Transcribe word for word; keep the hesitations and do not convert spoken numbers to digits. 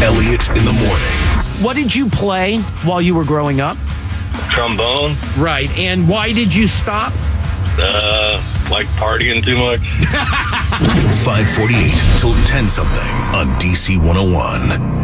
Elliott in the morning. What did you play while you were growing up? Trombone. Right. And why did you stop? Uh, like partying too much. five forty-eight till ten something on D C one oh one.